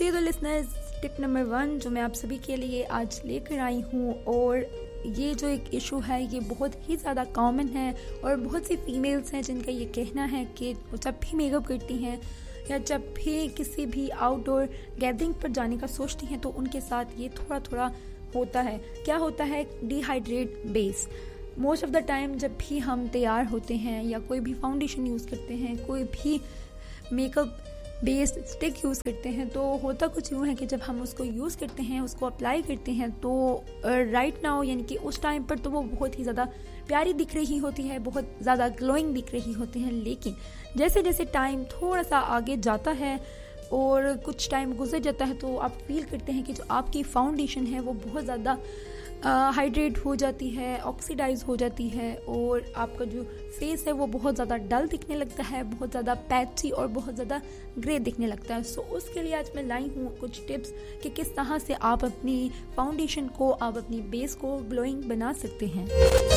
चलिए तो listeners, tip number 1 जो मैं आप सभी के लिए आज लेकर आई हूँ, और ये जो एक इशू है ये बहुत ही ज़्यादा कॉमन है और बहुत सी फीमेल्स हैं जिनका ये कहना है कि जब भी मेकअप करती हैं या जब भी किसी भी आउटडोर गैदरिंग पर जाने का सोचती हैं तो उनके साथ ये थोड़ा थोड़ा होता है। क्या होता है? Dehydrate base. Most of the time जब भी हम तैयार होते हैं या कोई भी फाउंडेशन यूज़ करते हैं, कोई भी मेकअप बेस्ड स्टिक यूज़ करते हैं, तो होता कुछ यूँ है कि जब हम उसको यूज़ करते हैं, उसको अप्लाई करते हैं, तो राइट नाउ यानी कि उस टाइम पर तो वो बहुत ही ज़्यादा प्यारी दिख रही होती है, बहुत ज़्यादा ग्लोइंग दिख रही होती है। लेकिन जैसे जैसे टाइम थोड़ा सा आगे जाता है और कुछ टाइम गुजर जाता है तो आप फील करते हैं कि जो आपकी फाउंडेशन है वो बहुत ज़्यादा हाइड्रेट हो जाती है, ऑक्सीडाइज हो जाती है, और आपका जो फेस है वो बहुत ज़्यादा डल दिखने लगता है, बहुत ज़्यादा पैची और बहुत ज़्यादा ग्रे दिखने लगता है। सो उसके लिए आज मैं लाई हूँ कुछ टिप्स कि किस तरह से आप अपनी फाउंडेशन को, आप अपनी बेस को ग्लोइंग बना सकते हैं।